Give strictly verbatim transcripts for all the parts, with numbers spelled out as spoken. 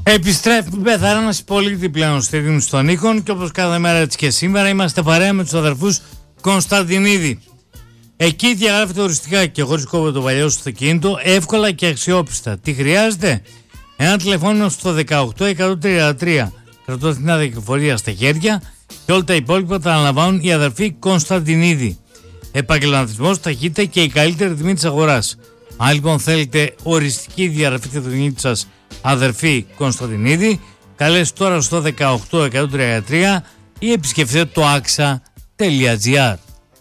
Επιστρέφουμε, θα είναι πολίτη πλέον στη Δήμου των Νίκων και όπως κάθε μέρα έτσι και σήμερα είμαστε παρέα με τους αδερφούς Κωνσταντινίδη. Εκεί διαγράφεται οριστικά και χωρίς κόβω το παλιό στο αυτοκίνητο, εύκολα και αξιόπιστα. Τι χρειάζεται? Ένα τηλεφώνημα στο δεκαοκτώ εκατόν τριάντα τρία, κρατώ την άδεια κυκλοφορία στα χέρια και όλα τα υπόλοιπα τα αναλαμβάνουν οι αδερφοί Κωνσταντινίδη. Επαγγελματισμός, ταχύτητα και η καλύτερη τιμή της αγοράς. Αν λοιπόν θέλετε οριστική διαγραφή του αυτοκίνητου σας, αδερφοί Κωνσταντινίδη, καλέστε τώρα στο δεκαοκτώ εκατόν τριάντα τρία ή επισκεφτείτε το axa τελεία gr.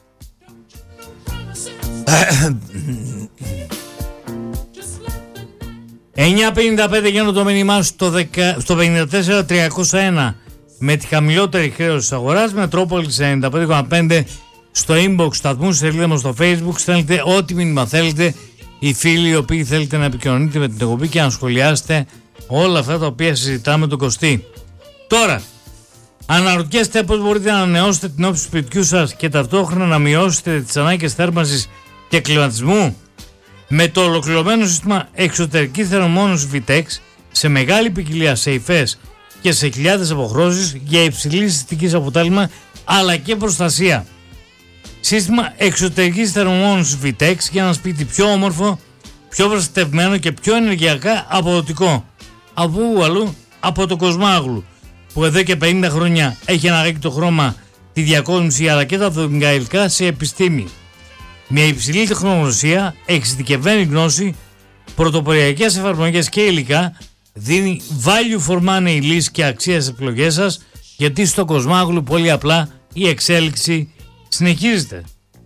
εννιά πενήντα πέντε γίνω το μήνυμά στο, στο πενήντα τέσσερα τριακόσια ένα με τη χαμηλότερη χρέωση της αγοράς, Μετρόπολης ενενήντα πέντε κόμμα πέντε στο inbox σταθμού, σελίδα μας στο Facebook, στέλνετε ό,τι μήνυμα θέλετε. Οι φίλοι οι οποίοι θέλετε να επικοινωνείτε με την εκπομπή και να σχολιάσετε όλα αυτά τα οποία συζητάμε τον Κωστή. Τώρα, αναρωτιέστε πώς μπορείτε να ανανεώσετε την όψη του σπιτιού σας και ταυτόχρονα να μειώσετε τις ανάγκες θέρμανσης και κλιματισμού? Με το ολοκληρωμένο σύστημα εξωτερικής θερμομόνωσης Vitex σε μεγάλη ποικιλία σε υφές και σε χιλιάδες αποχρώσεις για υψηλή συστικής αποτέλεσμα αλλά και προστασία. Σύστημα εξωτερικής θερμομόνωσης Vitex για ένα σπίτι πιο όμορφο, πιο προστατευμένο και πιο ενεργειακά αποδοτικό. Από αλλού? Από το Κοσμάγλου, που εδώ και πενήντα χρόνια έχει αναγάγει το χρώμα, τη διακόσμηση αλλά και τα δομικά υλικά σε επιστήμη. Μια υψηλή τεχνογνωσία, εξειδικευμένη γνώση, πρωτοποριακές εφαρμογές και υλικά, δίνει value for money λύση και αξία στις επιλογές σας, γιατί στο Κοσμάγλου πολύ απλά η εξέλιξη συνεχίζεται.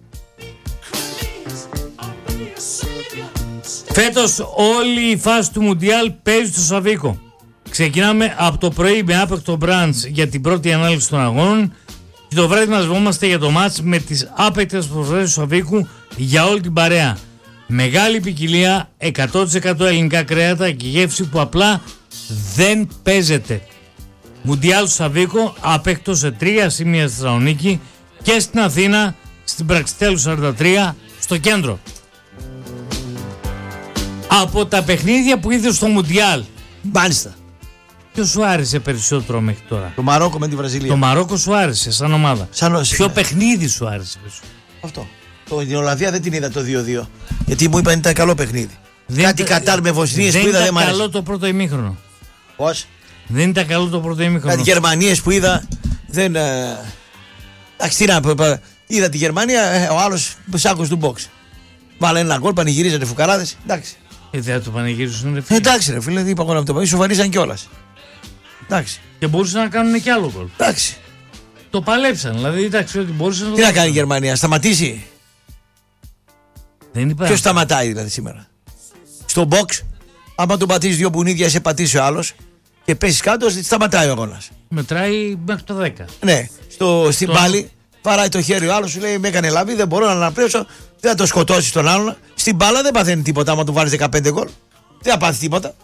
Φέτος όλη η φάση του Μουντιάλ παίζει στο Σαββίκο. Ξεκινάμε από το πρωί με άπεκτο μπραντς για την πρώτη ανάλυση των αγώνων και το βράδυ μαζευόμαστε για το μάτς με τις άπεκτες προσφορές του Σαββίκου για όλη την παρέα. Μεγάλη ποικιλία, εκατό τοις εκατό ελληνικά κρέατα και γεύση που απλά δεν παίζεται. Μουντιάλ στο Σαββίκο, άπεκτο σε τρία σημεία στη Θεσσαλονίκη και στην Αθήνα, στην Πραξιτέλου σαράντα τρία, στο κέντρο. Από τα παιχνίδια που είδε στο Μουντιάλ, μάλιστα, ποιο σου άρεσε περισσότερο μέχρι τώρα? Το Μαρόκο με τη Βραζιλία. Το Μαρόκο σου άρεσε σαν ομάδα. Σαν... Ποιο ναι. παιχνίδι σου άρεσε περισσότερο? Αυτό. Το, την Ολλανδία δεν την είδα το δύο δύο. Γιατί μου είπαν ήταν καλό παιχνίδι. Δεν Κάτι τα... Κατάρ με Βοσνίες που είδα δεν μ' άρεσε. Δεν ήταν καλό το πρώτο ημίχρονο. Πώς? Δεν ήταν καλό το πρώτο ημίχρονο. Κάτι Γερμανίες που είδα δεν... Εντάξει, είδα τη Γερμανία, ο άλλος σάκος του box. Βάλε ένα γκολ, πανηγυρίζανε φουκαράδες. Εντάξει. Ε, δεν το πανηγύρισαν, ρε φίλε. Εντάξει, ρε φίλε, είπα εγώ να το πω. Σοβαρίζαν κιόλας. Εντάξει. Και μπορούσαν να κάνουν και άλλο γκολ. Εντάξει. Το παλέψαν, δηλαδή εντάξει, ότι μπορούσαν να το Τι να κάνει η Γερμανία, σταματήσει? Δεν υπάρχει. Ποιος σταματάει δηλαδή σήμερα? Στο box, άμα τον πατήσει δύο μπουνίδια, σε πατήσει ο άλλος και πέσει κάτω, σταματάει ο αγώνας. Μετράει μέχρι το δέκα. Ναι, στο, στην το... πάλη παράει το χέρι ο άλλος, σου λέει με έκανε λαβή, δεν μπορώ να αναπνεύσω, δεν θα το σκοτώσει τον άλλον. Στην μπάλα δεν παθαίνει τίποτα άμα του βάλεις δεκαπέντε γκολ. Δεν θα πάθει τίποτα.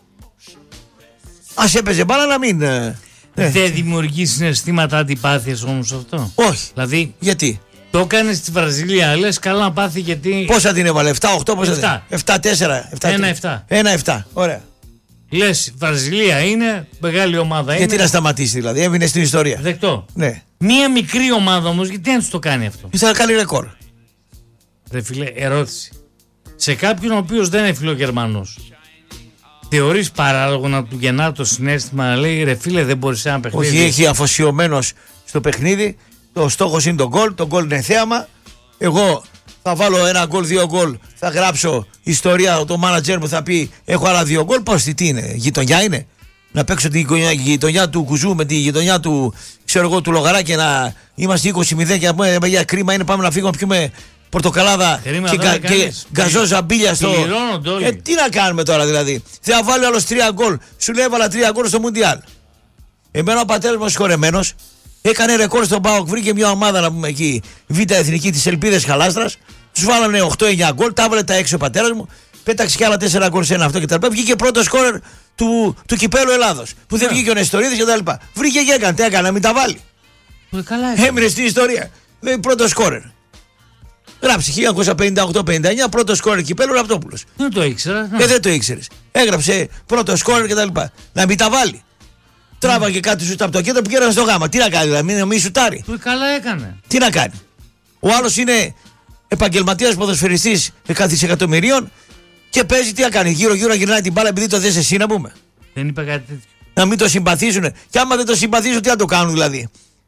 Ας έπαιζε μπάλα να μην. Ε, δεν δημιουργεί συναισθήματα αντιπάθειας όμως αυτό? Όχι. Δηλαδή, γιατί? Το έκανε στη Βραζιλία, λες καλά να πάθει γιατί. Πόσα την έβαλε, επτά οκτώ, πόσα την έβαλε? επτά τέσσερα. ένα επτά. ένα επτά, ωραία. Λες, η Βραζιλία είναι μεγάλη ομάδα. Γιατί είναι... να σταματήσει δηλαδή, έμεινε στην ιστορία. Δεκτό. Ναι. Μία μικρή ομάδα όμως, γιατί να το κάνει αυτό? Ήθελα να κάνει ρεκόρ. Ρε φίλε, ερώτηση. Σε κάποιον ο οποίος δεν είναι φιλογερμανός, θεωρείς παράλογο να του γεννά το συναίσθημα να λέει ρε φίλε δεν μπορείς ένα παιχνίδι? Όχι, έχει αφοσιωμένος στο παιχνίδι. Το στόχος είναι το γκολ. Το γκολ είναι θέαμα. Εγώ θα βάλω ένα γκολ, δύο γκολ. Θα γράψω ιστορία. Το μάνατζερ μου θα πει έχω άλλα δύο γκολ. Πώς, τι είναι, γειτονιά είναι? Να παίξω τη γειτονιά του Κουζού με τη γειτονιά του, ξέρω εγώ, του Λογαρά και να είμαστε είκοσι μηδέν και να πούμε για κρίμα είναι, πάμε να φύγουμε να πιούμε πορτοκαλάδα και, κα, και γκαζόζα μπίλια στο. Ε, τι να κάνουμε τώρα δηλαδή? Θα βάλω άλλος τρία γκολ. Σου λέει έβαλα τρία γκολ στο Μουντιάλ. Εμένα ο πατέρας μου συγχωρεμένος έκανε ρεκόρ στον ΠΑΟΚ. Βρήκε μια ομάδα να πούμε εκεί, Β' Εθνική της Ελπίδες Χαλάστρας. Τους βάλανε οκτώ εννιά γκολ. Τα έβαλε τα έξω ο πατέρας μου. Πέταξε και άλλα τέσσερα γκολ σε ένα αυτό κτλ. Βγήκε πρώτο σκόρερ του, του κυπέλου Ελλάδος. Που δεν yeah. βγήκε ο Νεστορίδης κτλ. Βρήκε και έκανε. Τι έκανε, να μην τα βάλει. Έμεινε στην ιστορία. Λέει πρώτο σκόρερ. Γράψει χίλια εννιακόσια πενήντα οκτώ πενήντα εννιά πρώτο σκόρερ κυπέλου Ραπτόπουλος. Δεν το ήξερα. Ε, δεν το ήξερες. Έγραψε πρώτο σκόρερ κτλ. Να μην τα βάλει. Τράβαγε κάτι σου από το κέντρο που κέρασε στο γάμα. Τι να κάνει, δηλαδή, μην, μην σουτάρει. Του καλά έκανε. Τι να κάνει. Ο άλλος είναι επαγγελματίας ποδοσφαιριστής εκατομμυρίων και παίζει τι να κάνει. Γύρω-γύρω γυρνάει την μπάλα επειδή το θες εσύ να πούμε. Δεν είπε κάτι τέτοιο. Να μην το συμπαθήσουν. Και άμα δεν το συμπαθήσουν, τι να το κάνουν δηλαδή.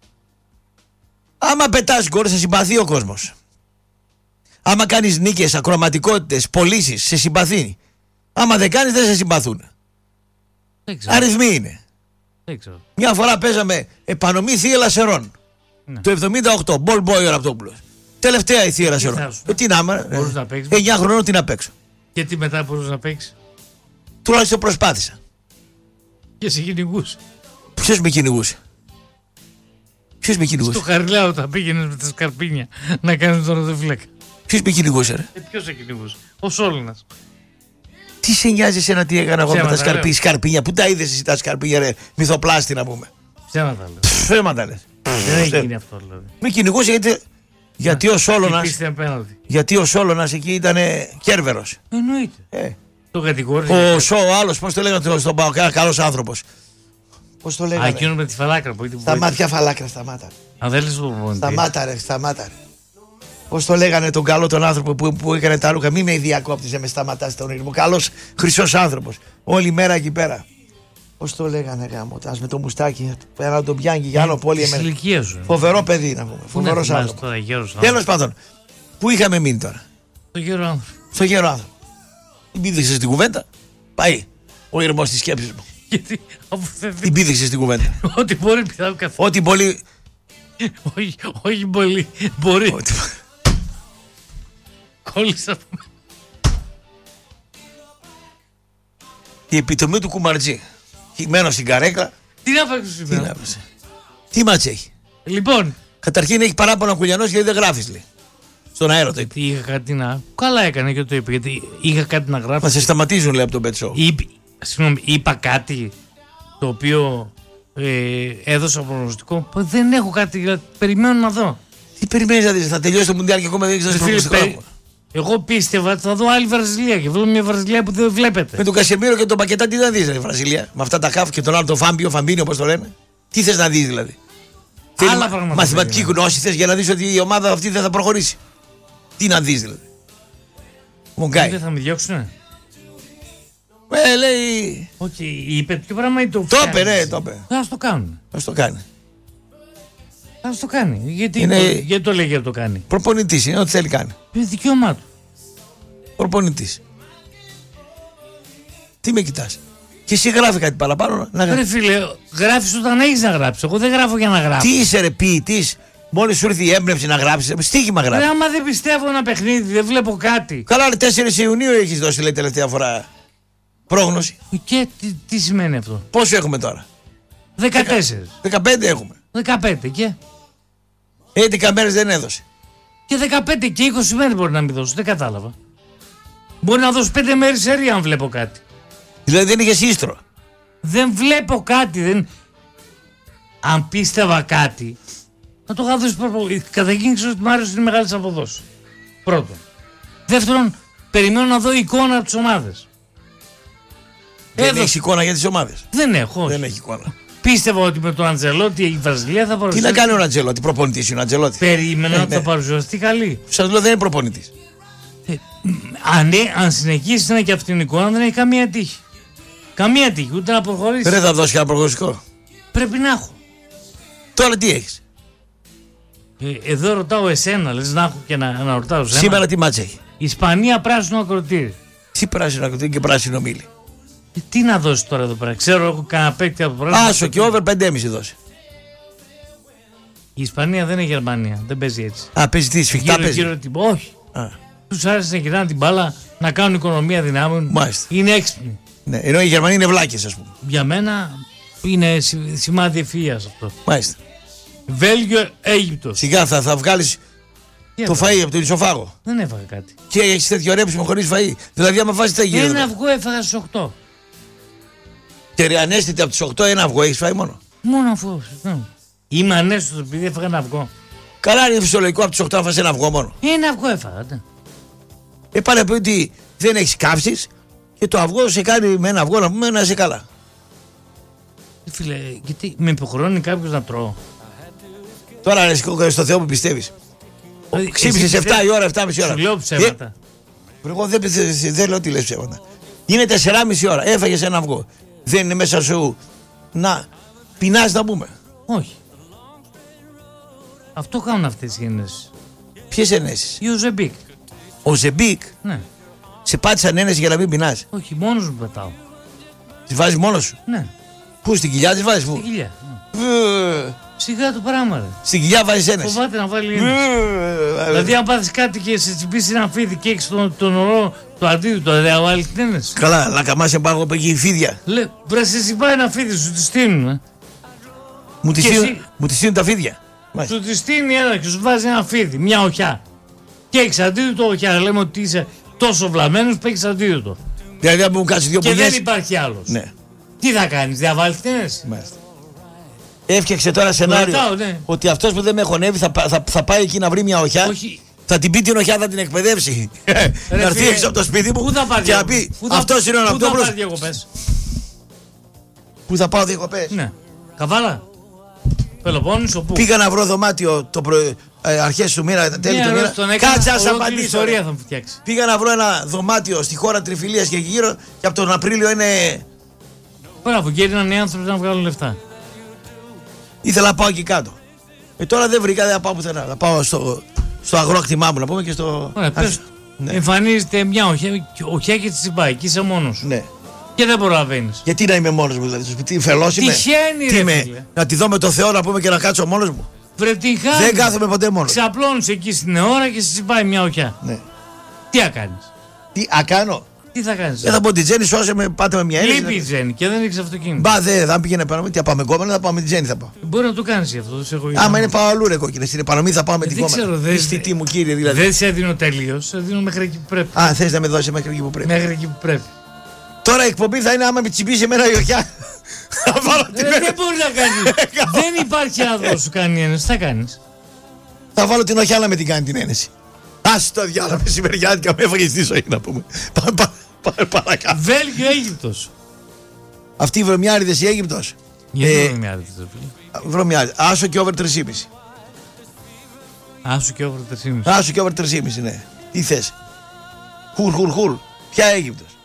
Άμα πετάς γκολ, σε συμπαθεί ο κόσμος. Άμα κάνεις νίκες, ακροματικότητες, πωλήσεις, σε συμπαθεί. Άμα δεν κάνεις, δεν σε συμπαθούν. Αριθμοί είναι. Μια φορά παίζαμε επανομή Θεία Λασερών. Ναι. Το εβδομήντα οκτώ, Μπολ Μπόι ο Ραπτόπουλος. Τελευταία η Θεία Λασερών. Ε, τι να είμαι, εννιά χρονών τι να παίξω. Και τι μετά μπορούσε να παίξει. Τουλάχιστον προσπάθησα. Και σε κυνηγούσε. Ποιος με κυνηγούσε. Ποιος με κυνηγούσε. Στο Χαριλάου όταν πήγαινες με τα σκαρπίνια να κάνεις τον ροδοφύλακα. Ποιος με κυνηγούσε, ρε. Ε, ποιος σε κυνηγούσε. Ο Σόλωνας. Τι σε νοιάζει εσένα τι έκανα εγώ με τα σκαρπί, σκαρπίνια. Πού τα είδες εσύ τα σκαρπίνια, ρε. Μυθοπλάστη να πούμε. Ψέματα λες. Ψέματα λες. Δεν έχει γίνει αυτό δηλαδή. Με κυνηγούσε γιατί, γιατί ο Σόλωνας. Γιατί ο Σόλωνας εκεί ήταν κέρβερος. Εννοείται. Ε. Το κατηγόρησε. Ο Σο, ο άλλος, πώς το λέγανε στον Παοκά, καλός άνθρωπος. Πώς το λέγανε. Α, εκείνο με τη φαλάκρα που Στα μάτια φαλάκρα, σταμάτα. Αν δεν λες το προπονητή. Σταμάτα ρε, σταμάτα ρε. Πώς το λέγανε τον καλό τον άνθρωπο που, που έκανε τα ρούχα. Μη με διακόπτησε, με σταματάς τον ήρμο. Καλός χρυσός άνθρωπος. Όλη μέρα εκεί πέρα. Πώς το λέγανε γάμο, τας με το μουστάκι. Πέρα να τον πιάνει για άλλο πόλη. Της ηλικίας σου. Φοβερό παιδί να πούμε. Φοβερός άνθρωπος. Τέλος πάντων, πού είχαμε μείνει τώρα. Στο γέρο άνθρωπο. Στο γέρο άνθρωπο. Την πήδηξε στην κουβέντα. Πάει ο ήρμος της σκέψης μου. Γιατί αφού δεν την πήδηξε στην κουβέντα. Ό,τι μπορεί πιθανό καθόλου. Ό,τι πολύ. όχι, όχι πολύ. Μπορεί. Κόλλησα. Η επιτομή του Κουμαρτζή. Χυμένο στην καρέκλα. Τι να παίξω σήμερα. Τι να παίξω. Τι μάτς έχει. Λοιπόν. Καταρχήν έχει παράπονο ο Κουλιανός γιατί δεν γράφεις, λέει. Στον αέρα το είπε. Είχα κάτι να. Καλά έκανε και το είπε. Γιατί είχα κάτι να γράψω. Μα σε σταματήσουν, λέει, από τον Πετσό. Είπε... Συγγνώμη, είπα κάτι το οποίο ε, έδωσα προγνωστικό. Δεν έχω κάτι. Περιμένω να δω. Τι περιμένεις να δεις, θα τελειώσει το Μουντιάλ και ακόμα δεν έχεις προγνωστικό. Περι... Εγώ πίστευα ότι θα δω άλλη Βραζιλία και βλέπω μια Βραζιλία που δεν βλέπετε. Με τον Κασεμίρο και τον Πακετά τι θα δεις, ρε Βραζιλία. Με αυτά τα χάφ και τον άλλο τον Φάμπιο, Φαμπίνιο, όπως το λένε. Τι θες να δεις δηλαδή. Άλλα πράγματα. Μαθηματική γνώση θες για να δεις ότι η ομάδα αυτή δεν θα προχωρήσει. Τι να δεις δηλαδή. Μογκάι. Δεν θα με διώξουνε. Ε, λέει. Όχι, είπε τι πράγμα ή το Το είπε, ναι, το είπε. Θα το κάνουν. Θα το κάνει. Θα το κάνει. Γιατί, είναι... το, γιατί το λέει για να το κάνει. Προπονητής είναι, ό,τι θέλει κάνει. Είναι δικαίωμά του. Προπονητής. Τι με κοιτάς. Και εσύ γράφει κάτι παραπάνω να γράφει. Ρε φίλε, γράφεις όταν έχεις να γράψεις. Εγώ δεν γράφω για να γράψω. Τι είσαι ρε ποιητής. Μόλις σου ήρθε η έμπνευση να γράψεις, στοίχημα γράφεις. Άμα δεν πιστεύω ένα παιχνίδι, δεν βλέπω κάτι. Καλά, ρε, τέσσερις Ιουνίου έχεις δώσει, λέει, τελευταία φορά πρόγνωση. Και τι, τι σημαίνει αυτό. Πόσο έχουμε τώρα. δεκατέσσερα. δεκαπέντε έχουμε. δεκαπέντε και. έντεκα μέρες δεν έδωσε. Και δεκαπέντε και είκοσι μέρες μπορεί να μην δώσει, δεν κατάλαβα. Μπορεί να δώσει πέντε μέρες σε ρία αν βλέπω κάτι. Δηλαδή δεν είχες ίστρο. Δεν βλέπω κάτι. Δεν... Αν πίστευα κάτι, θα το είχα δώσει προπο... Καταρχήν ξέρω ότι μ' άρεσε είναι μεγάλες αποδόσεις. Πρώτον. Δεύτερον, περιμένω να δω εικόνα από τις ομάδες. Δεν Έδω... έχεις εικόνα για τις ομάδες. Δεν έχω. Όχι. Δεν έχει εικόνα. Πίστευα ότι με τον Αντζελότη η Βραζιλία θα παρουσιαστεί. Τι να κάνει ο Αντζελότη, προπονητής είναι ο Αντζελότη. Περίμενα να το παρουσιαστεί καλή. Σας λέω δεν είναι προπονητής. Ε, αν, ναι, αν συνεχίσει να έχει αυτήν την εικόνα δεν έχει καμία τύχη. Καμία τύχη, ούτε να προχωρήσει. Δεν θα δώσει κανένα προγνωστικό. Πρέπει να έχω. Τώρα τι έχεις. Ε, εδώ ρωτάω εσένα, λες να έχω και να, να ρωτάω εσένα. Σήμερα τι μάτς έχει. Ισπανία πράσινο ακροτήρι. Τι πράσινο ακροτήρι και πράσινο μήλι. Ε, τι να δώσει τώρα εδώ πέρα. Ξέρω έχω κανένα παίκτη από το πράσινο. Άσο και over πέντε κόμμα πέντε δώσει. Η Ισπανία δεν είναι Γερμανία. Δεν παίζει έτσι. Α, παίζει τι, σφιχτά παίζει. Γύρω, γύρω, όχι. Τους άρεσε να κοιτάνε την μπάλα, να κάνουν οικονομία δυνάμεων. Μάλιστα. Είναι έξυπνοι. Ναι, ενώ οι Γερμανοί είναι βλάκες, ας πούμε. Για μένα είναι σημάδι ευφυΐας αυτό. Μάλιστα. Βέλγιο, Αίγυπτος. Σιγά θα, θα βγάλεις το φαΐ από τον ισοφάγο. Δεν έφαγα κάτι. Και έχεις τέτοιο ρέψιμο χωρίς φαΐ. Δηλαδή, άμα φας τι γίνεται. Ένα αυγό έφαγα στις οκτώ. Και ανέστητη από τις οκτώ, ένα αυγό έχεις φάει μόνο. Μόνο αυγό. Είμαι ανέστητος επειδή έφαγα ένα αυγό. Καλά, είναι φυσιολογικό από τις οκτώ να φας ένα αυγό μόνο. Ένα αυγό έφαγα. Ναι. Ε, πάνε πει ότι δεν έχεις κάψεις και το αυγό σε κάνει με ένα αυγό να πούμε να είσαι καλά. φίλε, γιατί με υποχρεώνει κάποιο να τρώω. Τώρα ρε, στο Θεό που πιστεύεις. Ξύπνησες εφτά η ώρα, εφτά και μισή ώρα. Σου λέω ψέματα. Ε, εγώ δεν, δεν λέω τι λες ψέματα. Είναι τέσσερα και μισή ώρα, έφαγες ένα αυγό. Δεν είναι μέσα σου να πεινάς να πούμε. Όχι. Αυτό κάνουν αυτές οι ενέσεις. Ποιες ενέσεις? Ή ο Ζεμπίκ. Ο Ζεμπίκ. Ναι. Σε πάτησαν ένεση για να μην πεινάς? Όχι, μόνος μου πετάω. Τις βάζεις μόνος σου? Ναι. Πού, στην κοιλιά τις βάζεις? Πού? Στην κοιλιά. Ε, Σιγά το πράγμα ρε. Στην κοιλιά βάζεις ένεση? Φοβάται να βάλει ένεση. Ε, Δηλαδή αν πάθεις κάτι και σε τσιμπήσει ένα φίδι και έχεις τον, τον ορό το αντίδοτο, δεν θα βάλει την ένεση. Καλά, να καμάσαι πάνω από εκεί φίδια. Λε, βρε σε συμπάει ένα φίδι, σου τη στείλουν. Ε. Μου τη Και στείλουν, εσύ- μου τη στείλουν τα φίδια. Μάλιστα. Σου τη στείλει ένα και σου βάζει ένα φίδι, μια οχιά. Και έχεις αντίδοτο οχιά. Λέμε ότι είσαι τόσο βλαμμένος που έχεις αντίδοτο. Δηλαδή αν μου κάτσει δύο Και πουλιές. δεν υπάρχει άλλος. Ναι, Τι θα κάνεις, δεν θα βάλεις την ένεση. μάλιστα. Έφτιαξε τώρα σενάριο ρωτάω, ναι. ότι αυτός που δεν με χωνεύει θα, πα- θα, θα πάει εκεί να βρει μια οχιά. Όχι. Θα την πει την οχιά, θα την εκπαιδεύσει. Να έρθει φίλε, έξω από το σπίτι μου Πού θα πάει και να διακοπές? πει Πού θα- αυτός είναι ο Πού θα Αναπτόπουλος. πάει διακοπές? Πού θα πάω διακοπές? Ναι. Καβάλα. Πελοπόννησο, πού? Πήγα να βρω δωμάτιο το προ... ε, αρχές του μήνα, τέλη Μια του μήνα. ερώτηση τον έκανα, Κάτσε να σ' ολόκληρη απαντήσω. ιστορία ρε. θα μου φτιάξει. Πήγα να βρω ένα δωμάτιο στη χώρα Τριφυλίας και εκεί γύρω και από τον Απρίλιο είναι. Μπράβο, και έγιναν οι άνθρωποι να βγάλουν λεφτά. Ήθελα να πάω εκεί κάτω. Ε, τώρα δεν βρήκα, δεν θα πάω πουθενά. Θα πάω στο, στο αγρόκτημά μου να πούμε και στο. Ωραία, πες, ναι. εμφανίζεται μια οχιά, οχιά και τη συμπάει και είσαι μόνος σου. Ναι. Και δεν προλαβαίνεις. Γιατί να είμαι μόνος μου, δηλαδή, στο σπίτι, φελός είμαι. Τυχαίνει, Τι ρε είμαι, φίλε. να τη δω με το Θεό να πούμε και να κάτσω μόνος μου. Βρε την χάνει. Δεν κάθομαι ποτέ μόνος. Ξαπλώνεις εκεί στην ώρα και σε συμπάει μια οχιά. Ναι. Τι θα κάνεις? Τι, α, κάνω. Τι θα κάνεις? Δεν θα πω την Τζέννη, σώσε με, πάτε με μια Λείπει η έννοια. Τζέννη και δεν έχεις αυτοκίνητο. Μπα, δε, θα πήγαινε πάνω με τι θα πάμε κόμμα, θα πάω με την Τζέννη θα πάω. Μπορεί να το κάνεις γι' αυτό. δεν σε έχω Άμα είναι πει. πάω αλλού ρε κόκκινε, στην επανομή θα πάω με Ε, την δεν κόμμα. ξέρω, δεν- Στη τι μου κύριε δηλαδή. Δεν σε δίνω τελείως, σε δίνω μέχρι εκεί που πρέπει. Α, θες να με δώσει μέχρι εκεί που πρέπει. Μέχρι εκεί που πρέπει. Τώρα η εκπομπή θα είναι άμα με τσιμπήσει εμένα η οχιά. Θα βάλω την Ε, δεν μπορεί να κάνει. Δεν υπάρχει άνθρωπο που σου κάνει ένεση. Τι θα κάνεις? Θα βάλω την οχιά να με την κάνει την ένεση. Άσε το διάλογο μεσημεριάτικα με έφαγε στη ζωή να πούμε. Πάμε πα, πα, παρακάτω. Βέλγιο, Αίγυπτος. Αυτοί οι βρωμιάριδες η Αίγυπτος. Γιατί Ε, δεν με άρεσε το φίλε. Βρωμιάριδες. Άσο και over τρία κόμμα πέντε. Άσου και over τεσσήμιση. Άσο και over τρία κόμμα πέντε ναι. Τι θες? Χουρ, χουρ, χουρ. Ποια Αίγυπτος?